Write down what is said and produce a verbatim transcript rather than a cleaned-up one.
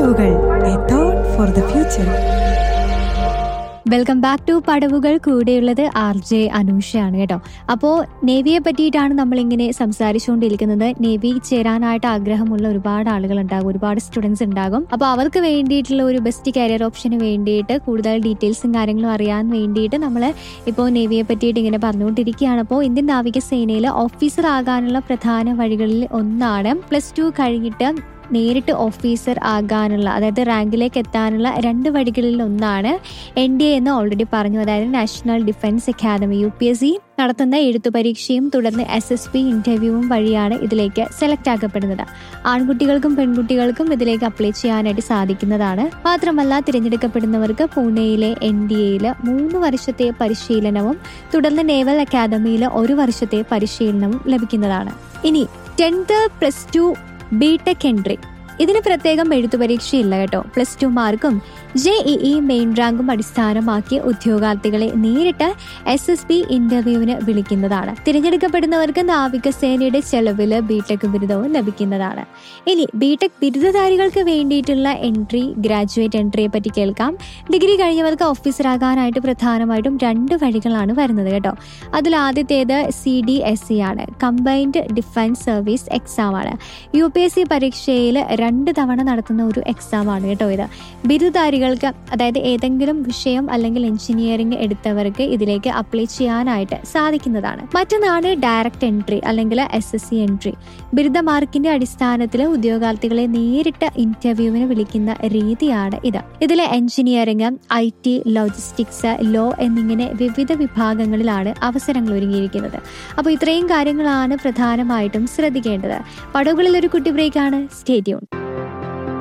പടവുകൾ, A thought for the future. Welcome back to പടവുകൾ. കൂടെയുള്ളത് ആർ ജെ അനൂഷയാണ് കേട്ടോ. അപ്പോൾ നേവിയെ പറ്റിയിട്ടാണ് നമ്മളിങ്ങനെ സംസാരിച്ചുകൊണ്ടിരിക്കുന്നത്. നേവി ചേരാനായിട്ട് ആഗ്രഹമുള്ള ഒരുപാട് ആളുകൾ ഉണ്ടാകും, ഒരുപാട് സ്റ്റുഡൻസ് ഉണ്ടാകും. അപ്പോൾ അവർക്ക് വേണ്ടിയിട്ടുള്ള ഒരു ബെസ്റ്റ് കരിയർ ഓപ്ഷന് വേണ്ടിയിട്ട് കൂടുതൽ ഡീറ്റെയിൽസും കാര്യങ്ങളും അറിയാൻ വേണ്ടിയിട്ട് നമ്മൾ ഇപ്പോൾ നേവിയെ പറ്റിയിട്ട് ഇങ്ങനെ പറഞ്ഞുകൊണ്ടിരിക്കുകയാണ്. അപ്പോൾ ഇന്ത്യൻ നാവികസേനയിൽ ഓഫീസർ ആകാനുള്ള പ്രധാന വഴികളിൽ ഒന്നാണ് പ്ലസ് ടു കഴിഞ്ഞിട്ട് നേരിട്ട് ഓഫീസർ ആകാനുള്ള, അതായത് റാങ്കിലേക്ക് എത്താനുള്ള രണ്ട് വഴികളിൽ ഒന്നാണ് എൻ ഡി എ എന്ന് ഓൾറെഡി പറഞ്ഞു. അതായത് national defence academy U P S C നടത്തുന്ന എഴുത്തു പരീക്ഷയും തുടർന്ന് എസ് എസ് പി ഇന്റർവ്യൂവും വഴിയാണ് ഇതിലേക്ക് സെലക്ട് ആക്കപ്പെടുന്നത്. ആൺകുട്ടികൾക്കും പെൺകുട്ടികൾക്കും ഇതിലേക്ക് അപ്ലൈ ചെയ്യാനായിട്ട് സാധിക്കുന്നതാണ്. മാത്രമല്ല, തിരഞ്ഞെടുക്കപ്പെടുന്നവർക്ക് പൂനെയിലെ എൻ ഡി എയിൽ മൂന്ന് വർഷത്തെ പരിശീലനവും തുടർന്ന് നേവൽ അക്കാദമിയിൽ ഒരു വർഷത്തെ പരിശീലനവും ലഭിക്കുന്നതാണ്. ഇനി tenth plus two B tech entry, ഇതിന് പ്രത്യേകം എഴുത്തു പരീക്ഷയില്ല കേട്ടോ. പ്ലസ് ടു മാർക്കും ജെ ഇ ഇ മെയിൻ റാങ്കും അടിസ്ഥാനമാക്കി ഉദ്യോഗാർത്ഥികളെ നേരിട്ട് എസ് എസ് പി ഇന്റർവ്യൂവിന് വിളിക്കുന്നതാണ്. തിരഞ്ഞെടുക്കപ്പെടുന്നവർക്ക് നാവികസേനയുടെ ചെലവില് ബിടെക് ബിരുദവും ലഭിക്കുന്നതാണ്. ഇനി ബിടെക് ബിരുദധാരികൾക്ക് വേണ്ടിയിട്ടുള്ള എൻട്രി, ഗ്രാജുവേറ്റ് എൻട്രിയെ പറ്റി കേൾക്കാം. ഡിഗ്രി കഴിഞ്ഞവർക്ക് ഓഫീസറാകാനായിട്ട് പ്രധാനമായിട്ടും രണ്ട് വഴികളാണ് വരുന്നത് കേട്ടോ. അതിൽ ആദ്യത്തേത് സി ഡി എസ് സി ആണ്, കമ്പൈൻഡ് ഡിഫൻസ് സർവീസ് എക്സാം ആണ്. യു പി എസ് സി പരീക്ഷയിൽ രണ്ട് തവണ നടത്തുന്ന ഒരു എക്സാം ആണ് കേട്ടോ ഇത്. ബിരുദധാരി അതായത് ഏതെങ്കിലും വിഷയം അല്ലെങ്കിൽ എഞ്ചിനീയറിംഗ് എടുത്തവർക്ക് ഇതിലേക്ക് അപ്ലൈ ചെയ്യാനായിട്ട് സാധിക്കുന്നതാണ്. മറ്റൊന്നാണ് ഡയറക്റ്റ് എൻട്രി അല്ലെങ്കിൽ എസ് എസ് സി എൻട്രി. ബിരുദ മാർക്കിന്റെ അടിസ്ഥാനത്തിൽ ഉദ്യോഗാർത്ഥികളെ നേരിട്ട് ഇന്റർവ്യൂവിന് വിളിക്കുന്ന രീതിയാണ് ഇത്. ഇതിലെ engineering, I T, logistics, law എന്നിങ്ങനെ വിവിധ വിഭാഗങ്ങളിലാണ് അവസരങ്ങൾ ഒരുങ്ങിയിരിക്കുന്നത്. അപ്പോൾ ഇത്രയും കാര്യങ്ങളാണ് പ്രധാനമായിട്ടും ശ്രദ്ധിക്കേണ്ടത്. പടവുകളിൽ ഒരു കുട്ടി ബ്രേക്കാണ്. Stay tune.